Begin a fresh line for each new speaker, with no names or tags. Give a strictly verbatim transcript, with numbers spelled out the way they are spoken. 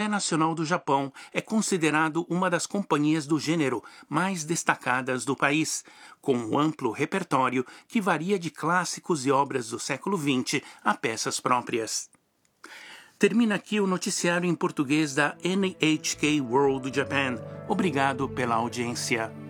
Balé Nacional do Japão é considerado uma das companhias do gênero mais destacadas do país, com um amplo repertório que varia de clássicos e obras do século vinte a peças próprias. Termina aqui o noticiário em português da N H K World Japan. Obrigado pela audiência.